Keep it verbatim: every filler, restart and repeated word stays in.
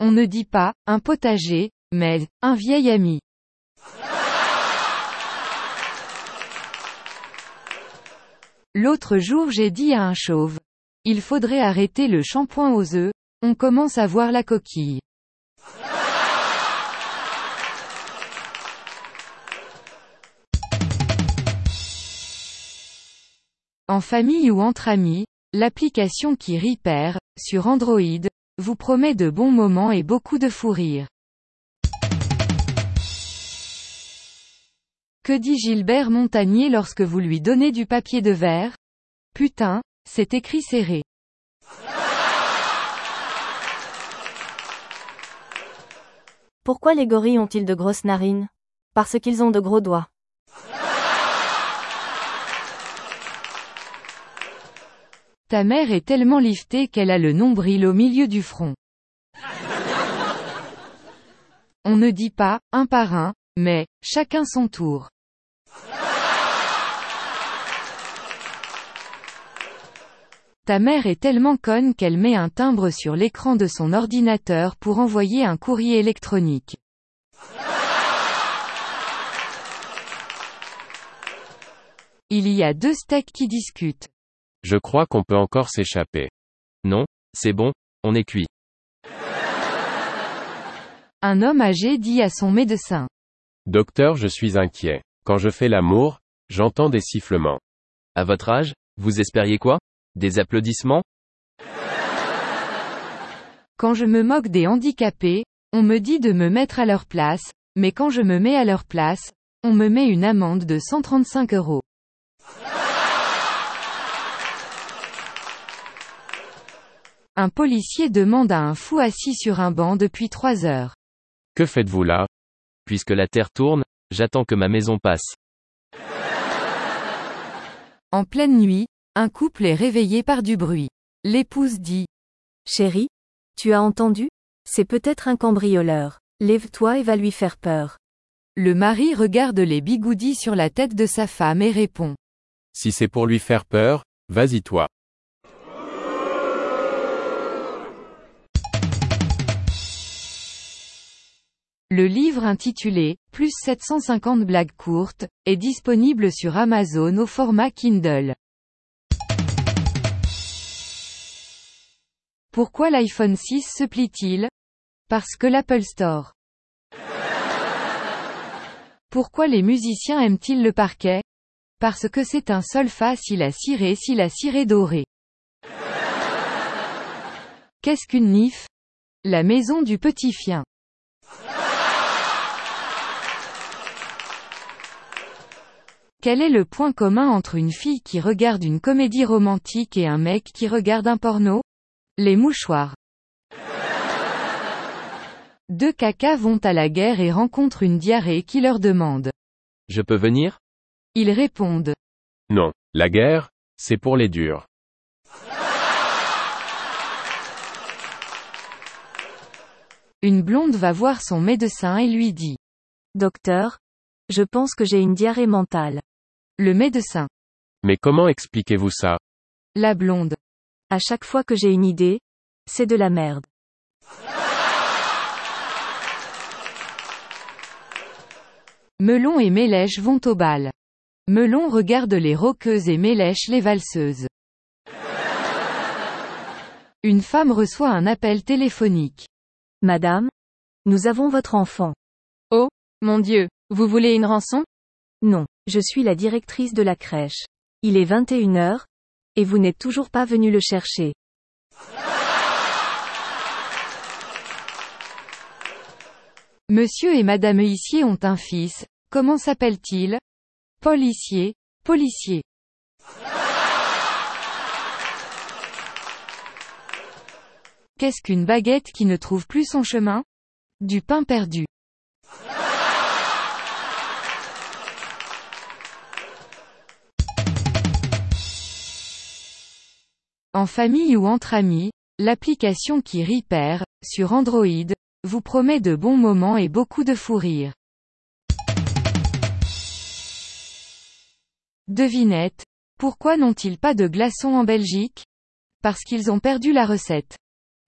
On ne dit pas « un potager », mais « un vieil ami ». L'autre jour j'ai dit à un chauve. Il faudrait arrêter le shampoing aux œufs, on commence à voir la coquille. En famille ou entre amis, l'application qui rit perd, sur Android, vous promet de bons moments et beaucoup de fou rire. Que dit Gilbert Montagnier lorsque vous lui donnez du papier de verre? Putain, c'est écrit serré. Pourquoi les gorilles ont-ils de grosses narines? Parce qu'ils ont de gros doigts. Ta mère est tellement liftée qu'elle a le nombril au milieu du front. On ne dit pas « un par un », mais « chacun son tour ». Ta mère est tellement conne qu'elle met un timbre sur l'écran de son ordinateur pour envoyer un courrier électronique. Il y a deux steaks qui discutent. Je crois qu'on peut encore s'échapper. Non, c'est bon, on est cuit. Un homme âgé dit à son médecin. Docteur, je suis inquiet. Quand je fais l'amour, j'entends des sifflements. À votre âge, vous espériez quoi? Des applaudissements? Quand je me moque des handicapés, on me dit de me mettre à leur place, mais quand je me mets à leur place, on me met une amende de cent trente-cinq euros. Un policier demande à un fou assis sur un banc depuis trois heures. Que faites-vous là? Puisque la terre tourne, j'attends que ma maison passe. En pleine nuit, un couple est réveillé par du bruit. L'épouse dit. Chérie, tu as entendu? C'est peut-être un cambrioleur. Lève-toi et va lui faire peur. Le mari regarde les bigoudis sur la tête de sa femme et répond. Si c'est pour lui faire peur, vas-y toi. Le livre intitulé « Plus sept cent cinquante blagues courtes » est disponible sur Amazon au format Kindle. Pourquoi l'iPhone six se plie-t-il? Parce que l'Apple Store. Pourquoi les musiciens aiment-ils le parquet? Parce que c'est un sol fa si la ciré si la ciré dorée. Qu'est-ce qu'une nif? La maison du petit chien. Quel est le point commun entre une fille qui regarde une comédie romantique et un mec qui regarde un porno? Les mouchoirs. Deux cacas vont à la guerre et rencontrent une diarrhée qui leur demande. Je peux venir? Ils répondent. Non, la guerre, c'est pour les durs. Une blonde va voir son médecin et lui dit. Docteur, je pense que j'ai une diarrhée mentale. Le médecin. Mais comment expliquez-vous ça? La blonde. À chaque fois que j'ai une idée, c'est de la merde. Melon et Mélèche vont au bal. Melon regarde les rockeuses et Mélèche les valseuses. Une femme reçoit un appel téléphonique. Madame, nous avons votre enfant. Oh, mon Dieu, vous voulez une rançon? Non, je suis la directrice de la crèche. Il est vingt et une heures, et vous n'êtes toujours pas venu le chercher. Monsieur et Madame Huissier ont un fils, comment s'appelle-t-il? Paul Hissier, policier. Qu'est-ce qu'une baguette qui ne trouve plus son chemin? Du pain perdu. En famille ou entre amis, l'application qui rit perd, sur Android, vous promet de bons moments et beaucoup de fou rire. Devinette, pourquoi n'ont-ils pas de glaçons en Belgique? Parce qu'ils ont perdu la recette.